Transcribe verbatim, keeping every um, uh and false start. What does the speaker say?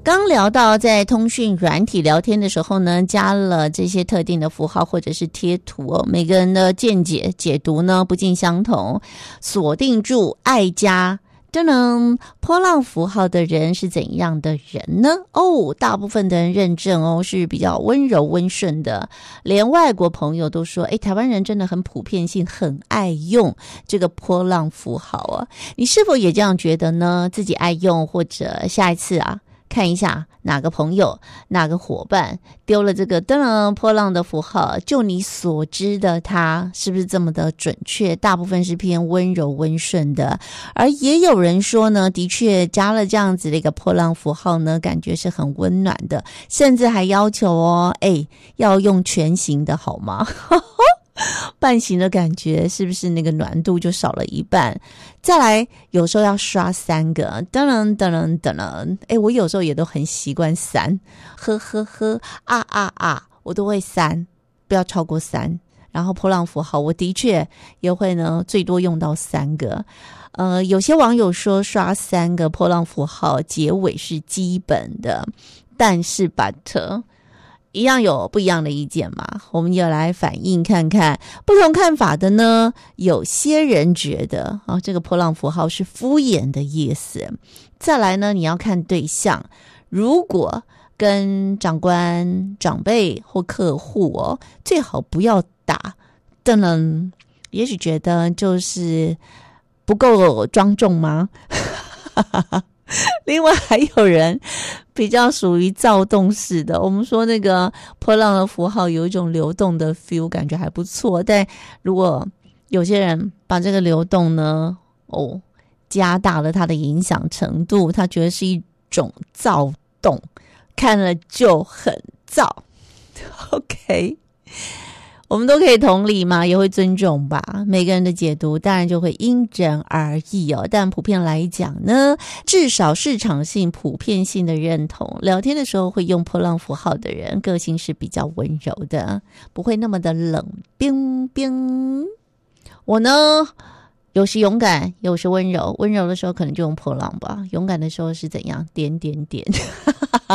刚聊到在通讯软体聊天的时候呢，加了这些特定的符号或者是贴图哦，每个人的见解解读呢不尽相同。锁定住爱加噔噔波浪符号的人是怎样的人呢？哦，大部分的人认证哦是比较温柔温顺的，连外国朋友都说，诶，台湾人真的很普遍性，很爱用这个波浪符号啊。你是否也这样觉得呢？自己爱用，或者下一次啊看一下哪个朋友哪个伙伴丢了这个噔噔波浪的符号，就你所知的他是不是这么的准确？大部分是偏温柔温顺的，而也有人说呢，的确加了这样子的一个波浪符号呢，感觉是很温暖的，甚至还要求哦，诶，要用全形的好吗？半形的感觉是不是那个暖度就少了一半？再来有时候要刷三个噔噔噔噔噔噔，诶，我有时候也都很习惯三，呵呵呵啊啊啊，我都会三，不要超过三。然后波浪符号我的确也会呢最多用到三个。呃，有些网友说刷三个波浪符号结尾是基本的，但是 but一样有不一样的意见嘛，我们也来反映看看不同看法的呢。有些人觉得啊，这个波浪符号是敷衍的意思。再来呢，你要看对象，如果跟长官、长辈或客户哦，最好不要打噔噔，也许觉得就是不够庄重吗？另外还有人比较属于躁动式的，我们说那个波浪的符号有一种流动的 feel， 感觉还不错，但如果有些人把这个流动呢哦加大了它的影响程度，他觉得是一种躁动，看了就很躁。 OK，我们都可以同理嘛，也会尊重吧，每个人的解读当然就会因人而异哦。但普遍来讲呢，至少市场性普遍性的认同，聊天的时候会用波浪符号的人个性是比较温柔的，不会那么的冷冰冰。我呢有时勇敢有时温柔，温柔的时候可能就用波浪吧，勇敢的时候是怎样点点点